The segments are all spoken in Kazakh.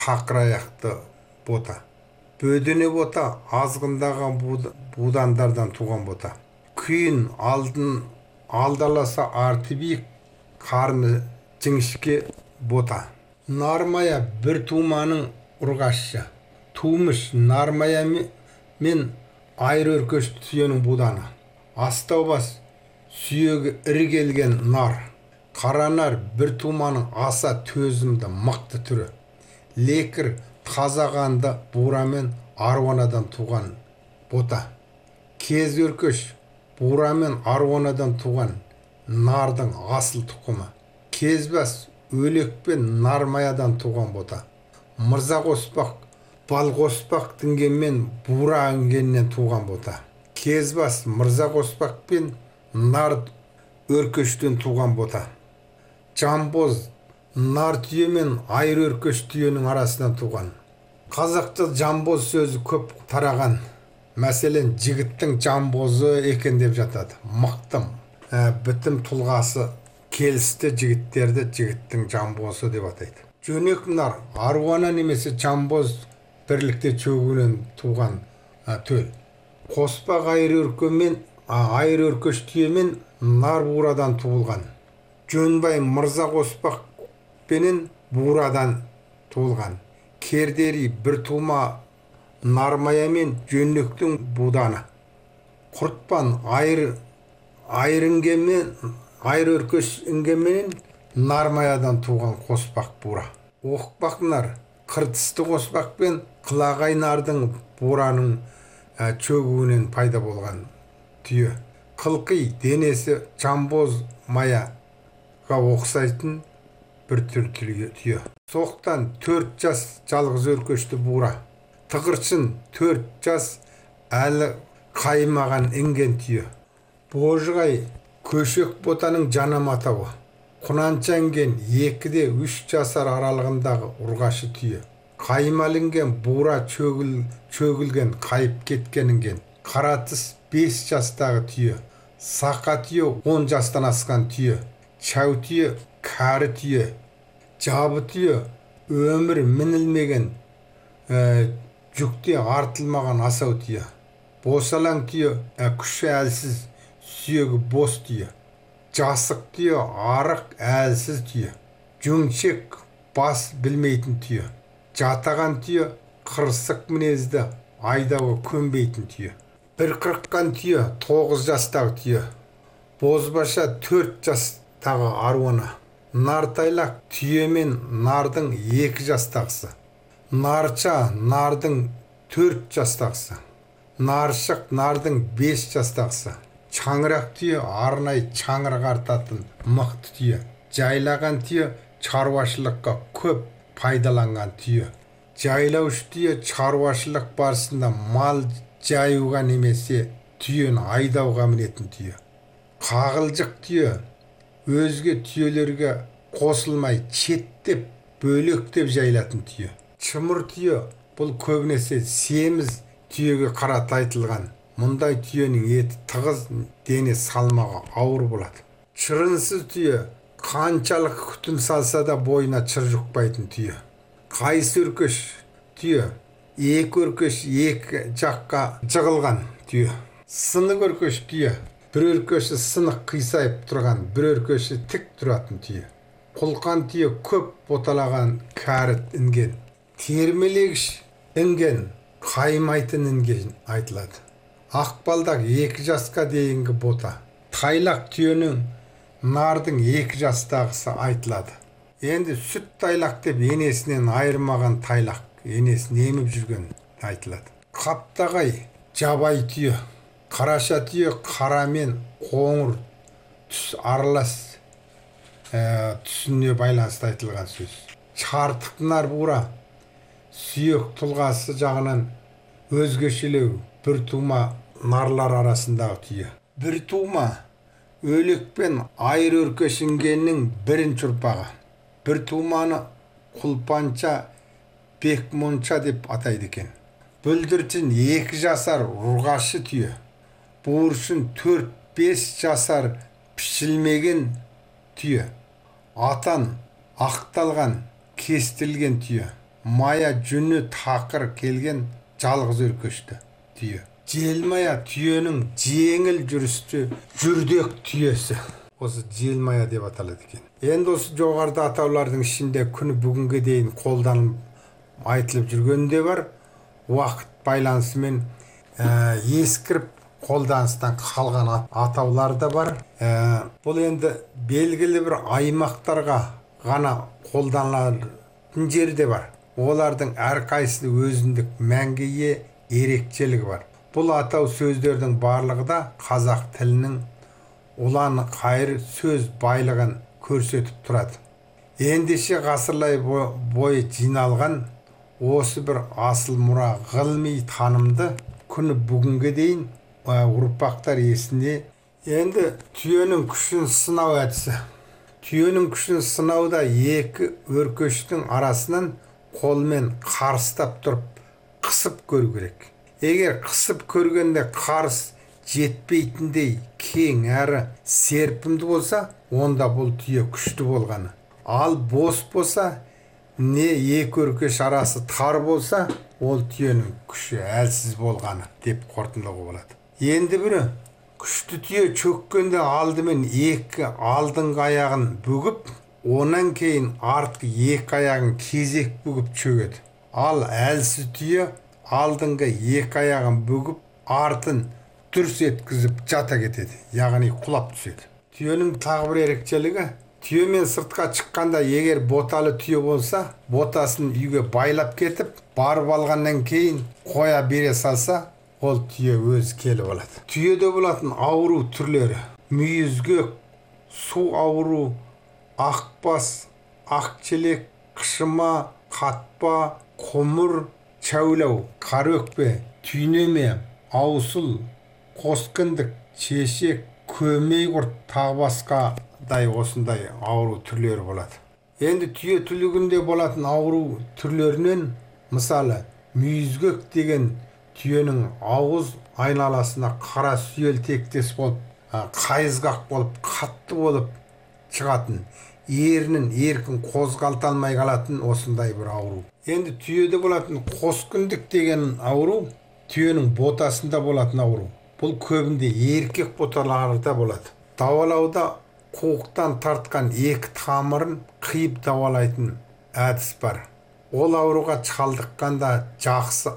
қақыраяқты бота. Бөдене бота азғындаған будандардан туған бота. Күйін алдаласа арты биік, қарны жіңішке бота. Нармая бір туманың ұрғашы. Тумыш нармая мен айыр өркеш түйенің буданы. Астау бас сүйегі ірі келген нар. Қаранар бір туманың аса төзімді мықты түрі. Лекір тазағанды бурамен аруанадан туған бота. Кез өркеш бурамен аруанадан туған нардың асыл тұқымы. Кезбас өлекпен нармаядан туған бота. Мырза қоспақ, бал қоспақ дінгенмен бура інгеннен туған бота. Кезбас мырза қоспақ пен нар өркештен туған бота. Жамбоз нар түйе мен айыр өркеш түйенің арасынан туған. Қазақта жамбоз сөзі көп тараған. Мәселен, жігіттің жамбозы екен деп жатады. Мықтым, бітім тұлғасы келісті жігіттерді жігіттің жамбозы деп атайды. Жөнек нар аруана немесе жамбоз бірлікте чөгінен туған төл. Қоспақ айыр өркеш түйе мен нар бурадан туылған. Жөнбай мырза қоспақ пенен бурадан туылған. Кердери бір тума нармая мен жөнліктің буданы. Құртпан айыр өркеш інгенмен нармаядан туған қоспақ бура. Оқпақ нар қыртысты қоспақ пен қылағай нардың бураның чөгуінен пайда болған түйе. Қылқи денесі жамбоз маяға оқсайтын бір түр түйе. Соқтан 4 жас жалғыз өркешті бура. Тығыршын 4 жас әлі қаймаған інген түйе. Божығай көшек ботаның жанам атауы. Құнанша інген 2-3 жасар аралығындағы ұрғашы түйе. Қаймалынген бура чөгілген қайып кеткен інген. Қаратыс 5 жастағы түйе. Сақа түйе 10 жастан асқан түйе. Чау түйе кәрі түйе. Жабы түйе өмір мінілмеген, жүкте артылмаған асау түйе. Босалаң түйе күші әлсіз, сүйегі бос түйе. Жасық түйе арық әлсіз түйе. Жүңшек бас білмейтін түйе. Жатаған түйе қырсық мінезді, айдауы көнбейтін түйе. Бір қырыққан түйе 9 жастағы түйе. Бозбаша 4 жастағы аруана. Нартайлақ түйе мен нардың 2 жастағысы. Нарча нардың 4 жастағысы. Наршық нардың 5 жастағысы. Чаңырақ түйе арнай чаңырақ артатын мықты түйе. Жайлаған түйе шаруашылыққа көп пайдаланған түйе. Жайлаушы түйе шаруашылық барысында мал жаюға немесе түйені айдауға мінетін түйе. Қағылжық түйе өзге түйелерге қосылмай четтеп бөлектеп жайлатын түйе. Чымыр түйе бұл көбінесе семіз түйеге қарата айтылған. Мұндай түйенің еті тығыз, дене салмағы ауыр болады. Шырынсыз түйе қаншалық күтім салса да бойына шыр жұқпайтын түйе. Қайыс өркеш түйе 2 өркеш 2 жаққа жығылған түйе. Сынық өркеш түйе бір өркеші сынық қисайып тұрған, бір өркеші тік тұратын түйе. Құлқан түйе көп боталаған кәрі інген. Термелегіш інген, қаймайтын інген айтылады. Ақбалдақ 2 жасқа дейінгі бота. Тайлақ түйенің нардың 2 жастағысы айтылады. Енді сүт тайлақ деп енесінен айырмаған тайлақ, енесін еміп жүрген айтылады. Қаптағай жабай түйе. Қараша түйе қара мен қоңыр түс аралас түсіне байланысты айтылған сөз. Чартық нар бура сүйек тұлғасы жағынан өзгешелеу бір тума нарлар арасындағы түйе. Бір тума өлек пен айыр өркешінгеннің бірінші ұрпағы. Бір туманы құлпанша бекмонша деп атайды екен. Бүлдіртін 2 жасар ұрғашы түйе. Буыршын 4-5 жасар пішілмеген түйе. Атан ақталған, кестілген түйе. мая жүні тақыр келген жалғыз өркешті түйе. Желмая түйенің жеңіл жүрісті жүрдек түйесі. Осы желмая деп аталады екен. Енді осы жоғарыда атаулардың ішінде күні бүгінге дейін қолданып айтылып жүрген де бар. Уақыт байланысымен ескіріп қолданыстан қалған атаулар да бар. Бұл енді белгілі бір аймақтарға ғана қолданылатын жер де бар. Олардың әрқайсысы өзіндік мәнге ие ерекшелігі бар. Бұл атау сөздердің барлығы да қазақ тілінің ұлан қайыр сөз байлығын көрсетіп тұрады. Ендеше ғасырлар бойы жиналған осы бір асыл мұра ғылыми танымды күні бүгінге дейін ұрпақтар есінде. Енді түйенің күшін сынау әдісі. Түйенің күшін сынауда екі өркештің арасынан қолмен қарыстап тұрып қысып көру керек. Егер қысып көргенде қарыс жетпейтіндей кең әрі серпімді болса, онда бұл түйе күшті болғаны. Ал бос болса, не екі өркеш арасы тар болса, ол түйенің күші әлсіз болғаны деп қорытындылауға болады. Енді бірі, күшті түйе чөккенде алдымен екі алдыңғы аяғын бүгіп, онан кейін артқы екі аяғын кезек бүгіп чөгеді. Ал әлсіз түйе алдыңғы екі аяғын бүгіп, артын дүрс еткізіп жата кетеді, яғни құлап түседі. Түйенің тағы бір ерекшелігі, түйемен сыртқа шыққанда егер боталы түйе болса, ботасын үйге байлап кетіп, барып алғаннан кейін қоя бере салса, ол түйе өз келіп алады. Түйеде болатын ауру түрлері: мүйізгек, су ауру, ақбас, ақчелек, қышыма, қатпа, құмыр, чәулау, қарөкпе, түйнеме, аусыл, қоскіндік, шешек, көмей құрт, тағы басқадай осындай ауру түрлері болады. Енді түйе түлігінде болатын ауру түрлерінен, мысалы, мүйізгек деген түйенің ауыз айналасына қара сүйел тектес болып, қайызғақ болып, қатты болып шығатын, ерінін еркін қозғалта алмай қалатын осындай бір ауру. Енді түйеде болатын қоскіндік деген ауру түйенің ботасында болатын ауру. Бұл көбінде еркек боталарда болады. Давалауда қуықтан тартқан екі тамырын қиып давалайтын әдіс бар. Ол ауруға шалдыққанда жақсы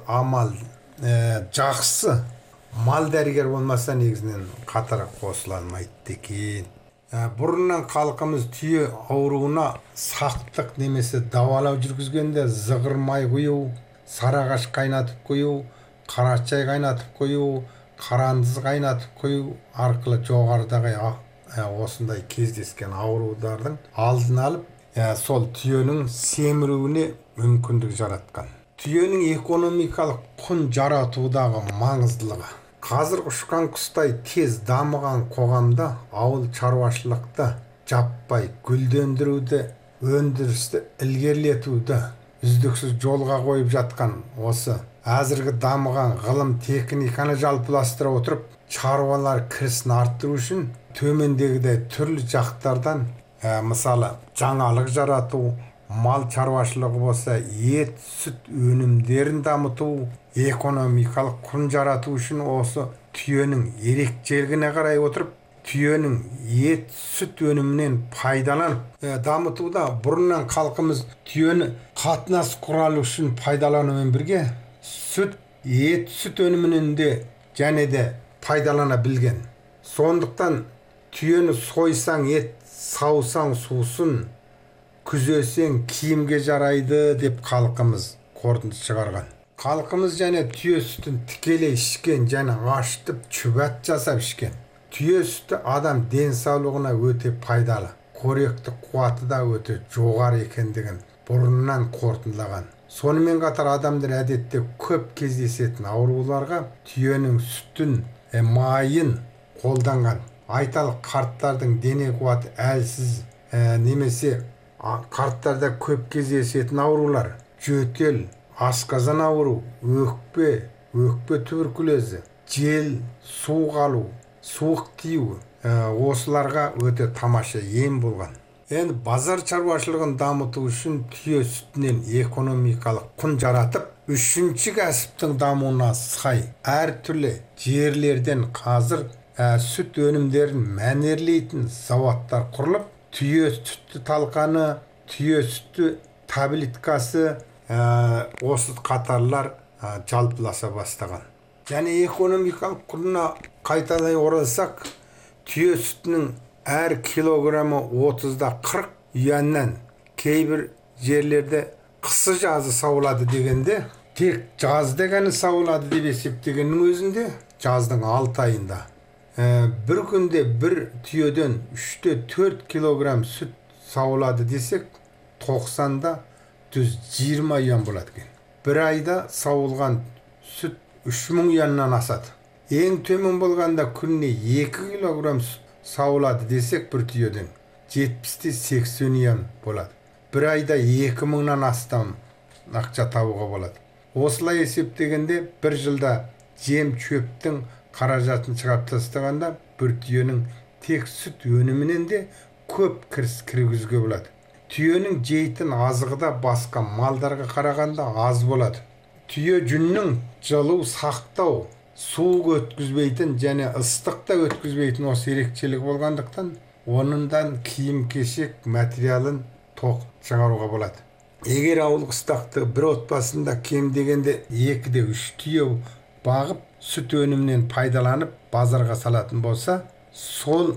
мал дәрігер болмаса негізінен қатар қосыла алмайды екен. Бұрыннан халқымыз түйе ауруына сақтық немесе давалау жүргізгенде зығыр май құю, сарағаш қайнатып құю, қара шай қайнатып құю, қарандыз қайнатып құю арқылы жоғарыдағы осындай кездескен аурулардың алдын алып, сол түйенің семіруіне мүмкіндік жаратқан. Түйенің экономикалық құн жаратудағы маңыздылығы. Қазір ұшқан құстай тез дамыған қоғамда ауыл шаруашылықты жаппай гүлдендіруді, өндірісті ілгерілетуді үздіксіз жолға қойып жатқан осы әзіргі дамыған ғылым техниканы жалпыластыра отырып, шаруалар кірісін арттыру үшін төмендегідей түрлі жақтардан, мысалы, жаңалық жарату, мал шаруашылығы болса, ет, сүт өнімдерін дамыту, экономикалық құн жарату үшін осы түйенің ерекшелігіне қарай отырып, түйенің ет, сүт өнімінен пайдаланып дамытуда бұрыннан халқымыз түйені қатынас құралы үшін пайдаланумен бірге сүт, ет, сүт өнімінен де және де пайдалана білген. Сондықтан түйені сойсаң ет, саусаң сусын, күзесең киімге жарайды деп халқымыз қорытынды шығарған. Халқымыз және түйе сүтін тікелей ішкен және ашытып шүбәт жасап ішкен. Түйе сүті адам денсаулығына өте пайдалы, қоректік қуаты да өте жоғары екендігін бұрыннан қорытындылаған. Сонымен қатар адамдар әдетте көп кездесетін ауруларға түйенің сүтін, майын қолданған. Айталық қарттардың дене қуаты әлсіз немесе қарттарда көп кездесетін аурулар: жөтел, асқазан ауру, өкпе туберкулезі, жел, суық алу, суық тию осыларға өте тамаша ем болған. Енді базар шаруашылығын дамыту үшін түйе сүтінен экономикалық құн жаратып, үшінші кәсіптің дамуына сай әртүрлі жерлерден қазір сүт өнімдерін мәнерлейтін зауыттар құрылып, түйе сүті талқаны, түйе сүті таблеткасы осы қатарлар жалпыласа бастаған. Және экономикалық құнына қайталай оралсақ, түйе сүтінің әр килограммы 30-40 юаннан, кейбір жерлерде қысы жазы сауылады дегенде, тек жазда ғана сауылады деп есептегеннің өзінде жаздың 6 айында бір күнде бір түйеден 3-4 килограмм сүт сауылады десек, 90-да 120 юан болады екен. Бір айда сауылған сүт 3000 юаннан асады. Ең төмен болғанда күніне 2 килограмм сауылады десек, бір түйеден 70-80 юан болады. Бір айда 2000-нан астам ақша табуға болады. Осылай есептегенде бір жылда жем шөптің қаражатын шығарып тастағанда бір түйенің тек сүт өнімінен де көп кіріс кіргізуге болады. Түйенің жейтін азығы да басқа малдарға қарағанда аз болады. Түйе жүннің жылу сақтау, суық өткізбейтін және ыстықта өткізбейтін осы ерекшелігі болғандықтан, онындан киім-кешек материалын тоқ шығаруға болады. Егер ауыл қыстақты бір отбасында кем дегенде 2-3 түйе бағып, сүт өнімінен пайдаланып базарға салатын болса, сол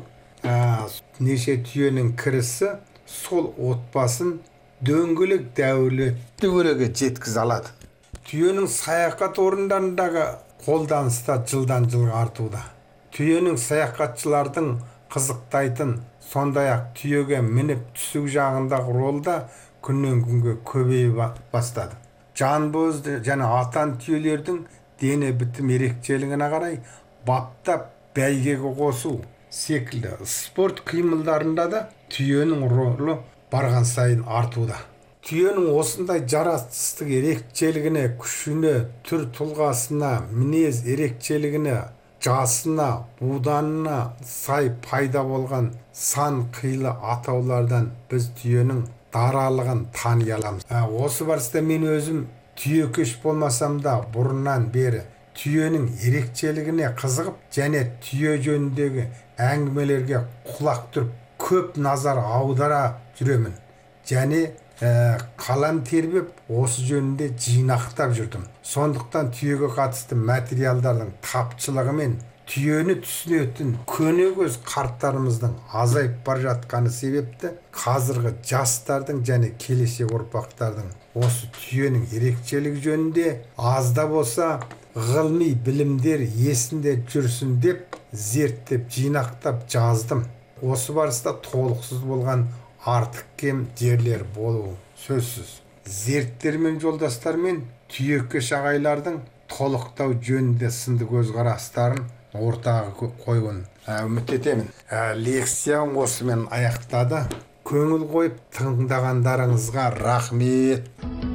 неше түйенің кірісі сол отбасын дөңгелек дәулетті өреге жеткізе алады. Түйенің саяхат орындарындағы қолданыста жылдан жылға артуда. Түйенің саяхатшылардың қызықтайтын, сондай-ақ түйеге мініп түсу жағындағы ролда күннен күнге көбейіп бастады. Жанбоз және атан түйелердің дене бітім ерекшелігіне қарай баптап бәйгеге қосу секілді спорт қимылдарында да түйенің ролі барған сайын артуда. Түйенің осындай жаратылыстық ерекшелігіне, күшіне, түр тұлғасына, мінез ерекшелігіне, жасына, буданына сай пайда болған сан қилы атаулардан біз түйенің даралығын тани аламыз. Осы барыста мен өзім түйекеш болмасам да бұрыннан бері түйенің ерекшелігіне қызығып және түйе жөніндегі әңгімелерге құлақ түріп көп назар аудара жүремін. Және қалам тербеп осы жөнінде жинақтап жүрдім. Сондықтан түйеге қатысты материалдардың тапшылығы мен түйені түсінетін көне көз қарттарымыздың азайып бара жатқаны себепті қазіргі жастардың және келешек ұрпақтардың осы түйенің ерекшелігі жөнінде аз да болса ғылыми білімдер есінде жүрсін деп зерттеп жинақтап жаздым. Осы барыста толықсыз болған артық кем жерлер болуы сөзсіз. Зерттер жолдастармен түйекеш ағайлардың толықтау жөнінде сынды көзқарастарын ортаға қоюын үміт етемін. Лекциям осымен аяқтады. Көңіл қойып тыңдағандарыңызға рахмет.